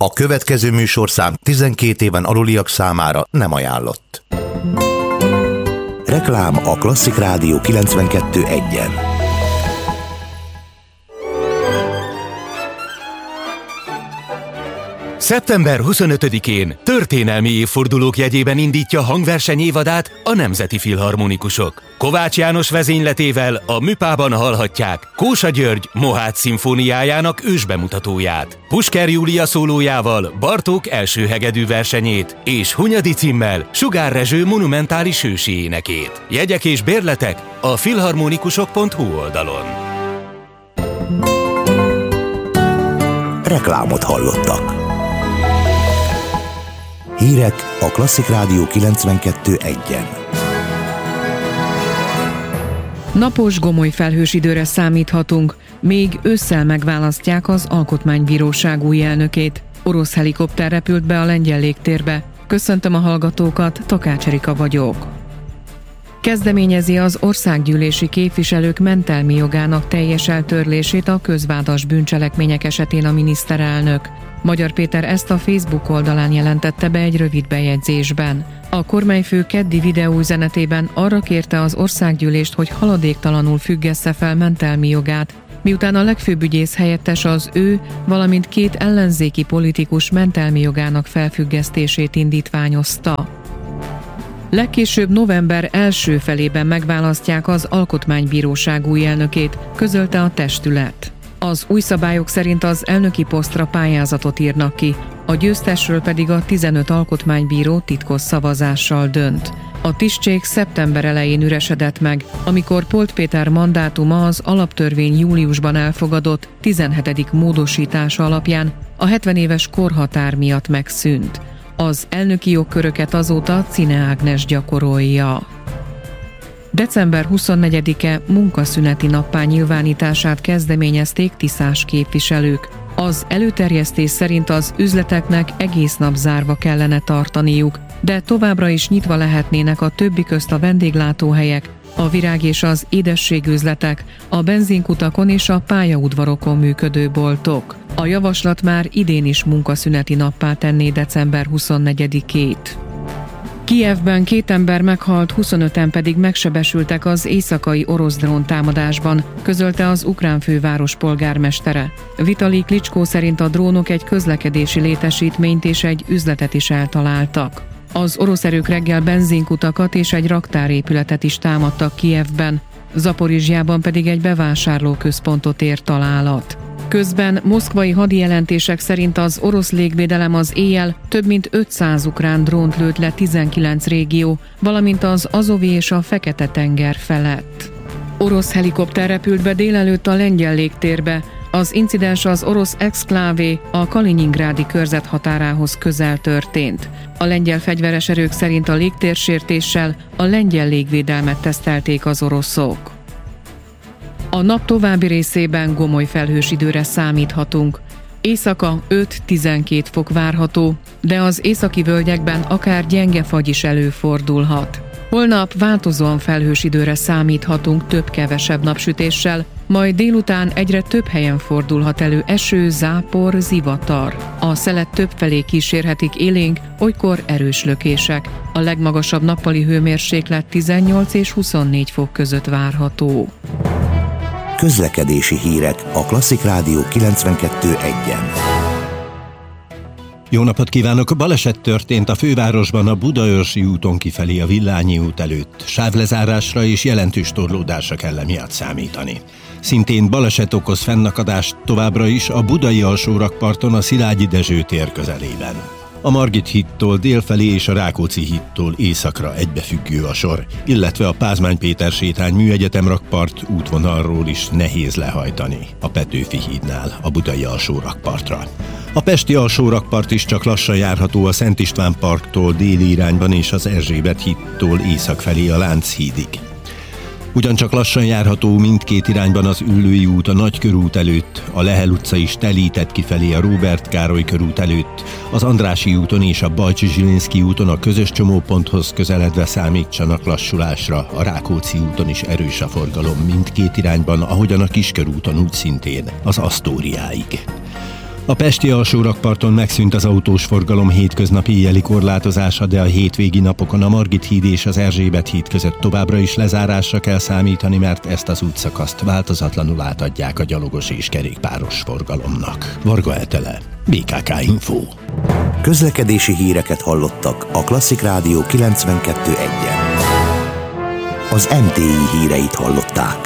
A következő műsorszám 12 éven aluliak számára nem ajánlott. Reklám a Klasszik Rádió 92.1-en. Szeptember 25-én történelmi évfordulók jegyében indítja hangverseny évadát a Nemzeti Filharmonikusok. Kovács János vezényletével a Műpában hallhatják Kósa György Mohács szimfóniájának ősbemutatóját, Pusker Júlia szólójával Bartók első hegedű versenyét és Hunyadi címmel Sugár Rezső monumentális ősi énekét. Jegyek és bérletek a filharmonikusok.hu oldalon. Reklámot hallottak. Hírek a Klasszik Rádió 92.1-en. Napos, gomoly felhős időre számíthatunk, még ősszel megválasztják az Alkotmánybíróság új elnökét. Orosz helikopter repült be a lengyel légtérbe. Köszöntöm a hallgatókat, Takács Erika vagyok. Kezdeményezi az országgyűlési képviselők mentelmi jogának teljes eltörlését a közvádas bűncselekmények esetén a miniszterelnök. Magyar Péter ezt a Facebook oldalán jelentette be egy rövid bejegyzésben. A kormányfő keddi videóüzenetében arra kérte az országgyűlést, hogy haladéktalanul függessze fel mentelmi jogát, miután a legfőbb ügyész helyettes az ő, valamint két ellenzéki politikus mentelmi jogának felfüggesztését indítványozta. Legkésőbb november első felében megválasztják az Alkotmánybíróság új elnökét, közölte a testület. Az új szabályok szerint az elnöki posztra pályázatot írnak ki, a győztesről pedig a 15 alkotmánybíró titkos szavazással dönt. A tisztség szeptember elején üresedett meg, amikor Polt Péter mandátuma az alaptörvény júliusban elfogadott 17. módosítása alapján a 70 éves korhatár miatt megszűnt. Az elnöki jogköröket azóta Czine Ágnes gyakorolja. December 24-e munkaszüneti nappá nyilvánítását kezdeményezték tiszás képviselők. Az előterjesztés szerint az üzleteknek egész nap zárva kellene tartaniuk, de továbbra is nyitva lehetnének a többi közt a vendéglátóhelyek, a virág és az édességüzletek, a benzinkutakon és a pályaudvarokon működő boltok. A javaslat már idén is munkaszüneti nappá tenné december 24-ét. Kijevben 2 ember meghalt, 25-en pedig megsebesültek az éjszakai orosz drón támadásban, közölte az ukrán főváros polgármestere. Vitali Klitschko szerint a drónok egy közlekedési létesítményt és egy üzletet is eltaláltak. Az orosz erők reggel benzinkutakat és egy raktárépületet is támadtak Kijevben, Zaporizsjában pedig egy bevásárlóközpontot ért találat. Közben moszkvai hadijelentések szerint az orosz légvédelem az éjjel több mint 500 ukrán drónt lőtt le 19 régió, valamint az Azovi és a Fekete-tenger felett. Orosz helikopter repült be délelőtt a lengyel légtérbe. Az incidens az orosz exklávé, a Kaliningrádi körzet határához közel történt. A lengyel fegyveres erők szerint a légtérsértéssel a lengyel légvédelmet tesztelték az oroszok. A nap további részében gomoly felhős időre számíthatunk. Éjszaka 5-12 fok várható, de az északi völgyekben akár gyenge fagy is előfordulhat. Holnap változóan felhős időre számíthatunk több-kevesebb napsütéssel, majd délután egyre több helyen fordulhat elő eső, zápor, zivatar. A szelet többfelé kísérhetik élénk, olykor erős lökések. A legmagasabb nappali hőmérséklet 18 és 24 fok között várható. Közlekedési hírek a Klasszik Rádió 92.1-en. Jó napot kívánok! Baleset történt a fővárosban a Budaörsi úton kifelé a Villányi út előtt. Sávlezárásra és jelentős torlódásra kell emiatt számítani. Szintén baleset okoz fennakadást továbbra is a budai alsórakparton a Szilágyi Dezső tér közelében. A Margit hídtól délfelé és a Rákóczi hídtól északra egybefüggő a sor, illetve a Pázmány Péter sétány Műegyetem rakpart útvonalról is nehéz lehajtani a Petőfi hídnál a budai alsórakpartra. A pesti alsórakpart is csak lassan járható a Szent István parktól déli irányban és az Erzsébet hídtól észak felé a Lánchídig. Ugyancsak lassan járható mindkét irányban az Üllői út a Nagykörút előtt, a Lehel utca is telített kifelé a Róbert Károly körút előtt, az Andrássy úton és a Bajcsy-Zsilinszky úton a közös csomóponthoz közeledve számítsanak lassulásra, a Rákóczi úton is erős a forgalom mindkét irányban, ahogyan a Kiskörúton úgy szintén az Asztóriáig. A pesti alsórakparton megszűnt az autós forgalom hétköznapi éjjeli korlátozása, de a hétvégi napokon a Margit híd és az Erzsébet híd között továbbra is lezárásra kell számítani, mert ezt az útszakaszt változatlanul átadják a gyalogos és kerékpáros forgalomnak. Varga Etele, BKK Info. Közlekedési híreket hallottak a Klasszik Rádió 92.1-en. Az MTI híreit hallották.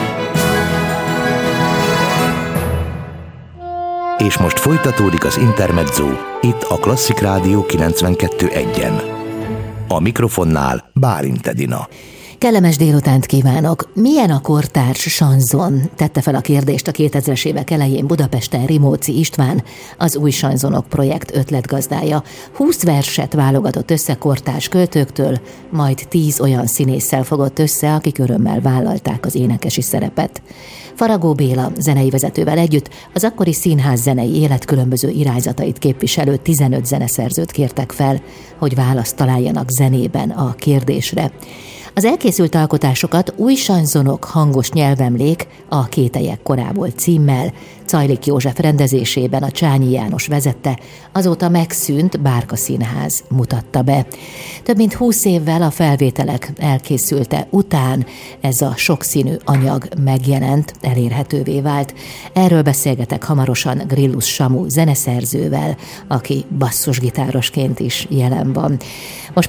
És most folytatódik az Intermezzo, itt a Klasszik Rádió 92.1-en. A mikrofonnál Bálint Edina. Kellemes délutánt kívánok! Milyen a kortárs sanzon? Tette fel a kérdést a 2000-es évek elején Budapesten Rimóci István, az Új Sanzonok projekt ötletgazdája. 20 verset válogatott össze kortárs költőktől, majd 10 olyan színésszel fogott össze, akik örömmel vállalták az énekesi szerepet. Faragó Béla zenei vezetővel együtt az akkori színház zenei élet különböző irányzatait képviselő 15 zeneszerzőt kértek fel, hogy választ találjanak zenében a kérdésre. Az elkészült alkotásokat Új Sanzonok hangos nyelvemlék a Kételyek korából címmel Czajlik József rendezésében a Csányi János vezette, azóta megszűnt Bárka Színház mutatta be. Több mint 20 évvel a felvételek elkészülte után ez a sokszínű anyag megjelent, elérhetővé vált. Erről beszélgetek hamarosan Grillus Samu zeneszerzővel, aki basszusgitárosként is jelen van. Most